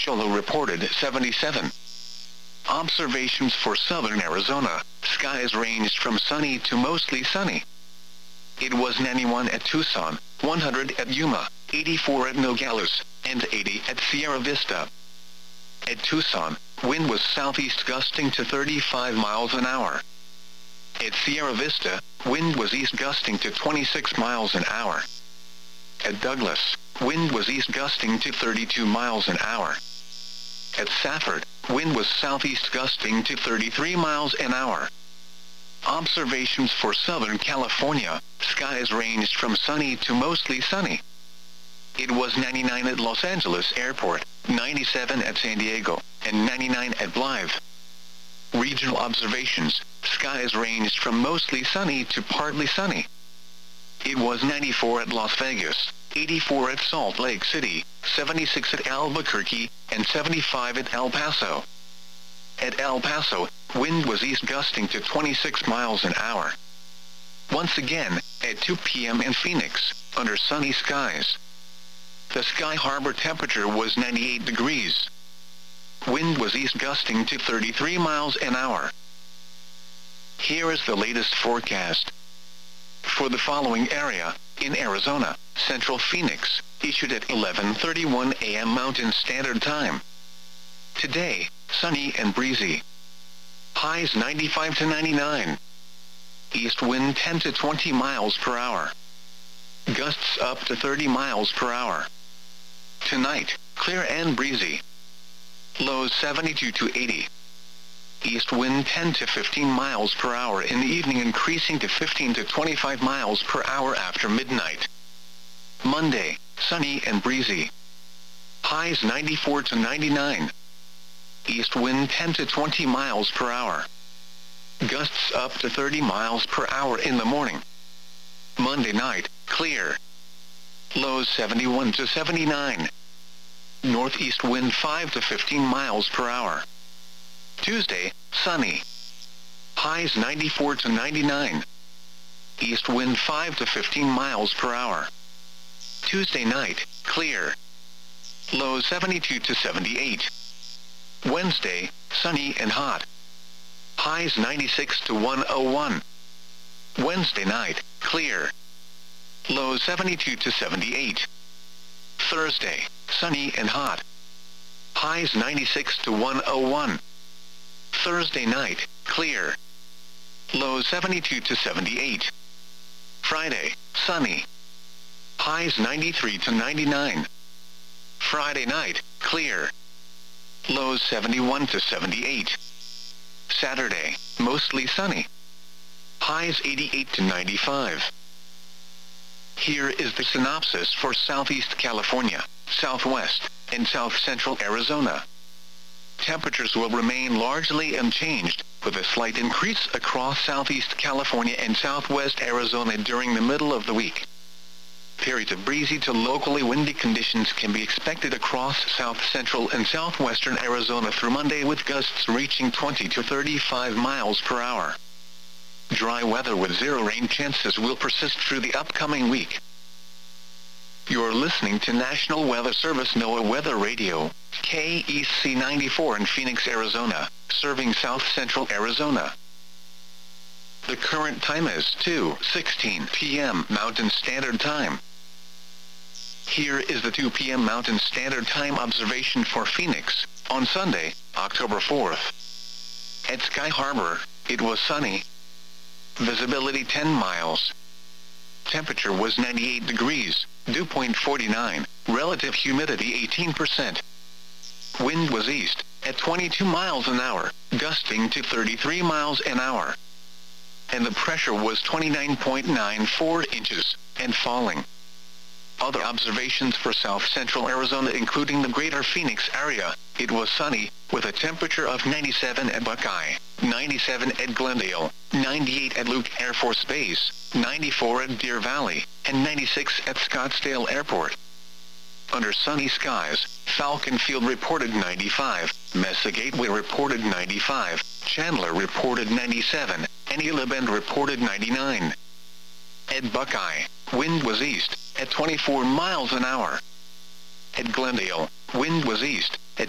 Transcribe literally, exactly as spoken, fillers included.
Osceola reported seventy-seven. Observations for southern Arizona, skies ranged from sunny to mostly sunny. It was ninety-one at Tucson, one hundred at Yuma, eighty-four at Nogales, and eighty at Sierra Vista. At Tucson, wind was southeast gusting to thirty-five miles an hour. At Sierra Vista, wind was east gusting to twenty-six miles an hour. At Douglas, wind was east gusting to thirty-two miles an hour. At Safford, wind was southeast gusting to thirty-three miles an hour. Observations for Southern California, skies ranged from sunny to mostly sunny. It was ninety-nine at Los Angeles Airport, ninety-seven at San Diego, and ninety-nine at Blythe. Regional observations, skies ranged from mostly sunny to partly sunny. It was ninety-four at Las Vegas, eighty-four at Salt Lake City, seventy-six at Albuquerque, and seventy-five at El Paso. At El Paso, wind was east gusting to twenty-six miles an hour. Once again, at two p m in Phoenix, under sunny skies. The Sky Harbor temperature was ninety-eight degrees. Wind was east gusting to thirty-three miles an hour. Here is the latest forecast. For the following area, in Arizona, Central Phoenix, issued at eleven thirty-one a m Mountain Standard Time. Today, sunny and breezy. Highs ninety-five to ninety-nine. East wind ten to twenty miles per hour. Gusts up to thirty miles per hour. Tonight, clear and breezy. Lows seventy-two to eighty. East wind ten to fifteen miles per hour in the evening, increasing to fifteen to twenty-five miles per hour after midnight. Monday, sunny and breezy. Highs ninety-four to ninety-nine. East wind ten to twenty miles per hour. Gusts up to thirty miles per hour in the morning. Monday night, clear. Lows seventy-one to seventy-nine. Northeast wind five to fifteen miles per hour. Tuesday, sunny. Highs ninety-four to ninety-nine. East wind five to fifteen miles per hour. Tuesday night, clear. Lows seventy-two to seventy-eight. Wednesday, sunny and hot. Highs ninety-six to one oh one. Wednesday night, clear. Lows seventy-two to seventy-eight. Thursday, sunny and hot. Highs ninety-six to one oh one. Thursday night, clear. Lows seventy-two to seventy-eight. Friday, sunny. Highs ninety-three to ninety-nine. Friday night, clear. Lows seventy-one to seventy-eight. Saturday, mostly sunny. Highs eighty-eight to ninety-five. Here is the synopsis for Southeast California, Southwest, and South Central Arizona. Temperatures will remain largely unchanged, with a slight increase across Southeast California and Southwest Arizona during the middle of the week. Periods of breezy to locally windy conditions can be expected across South Central and Southwestern Arizona through Monday, with gusts reaching twenty to thirty-five miles per hour. Dry weather with zero rain chances will persist through the upcoming week. You're listening to National Weather Service NOAA Weather Radio, K E C ninety-four in Phoenix, Arizona, serving South Central Arizona. The current time is two sixteen p m Mountain Standard Time. Here is the two p m Mountain Standard Time observation for Phoenix, on Sunday, October fourth. At Sky Harbor, it was sunny. Visibility ten miles. Temperature was ninety-eight degrees, dew point forty-nine, relative humidity eighteen percent. Wind was east, at twenty-two miles an hour, gusting to thirty-three miles an hour. And the pressure was twenty-nine point nine four inches, and falling. Other observations for South Central Arizona, including the greater Phoenix area, it was sunny, with a temperature of ninety-seven at Buckeye, ninety-seven at Glendale, ninety-eight at Luke Air Force Base, ninety-four at Deer Valley, and ninety-six at Scottsdale Airport. Under sunny skies, Falcon Field reported ninety-five, Mesa Gateway reported ninety-five, Chandler reported ninety-seven, and Gila Bend reported ninety-nine. At Buckeye, wind was east, at twenty-four miles an hour. At Glendale, wind was east,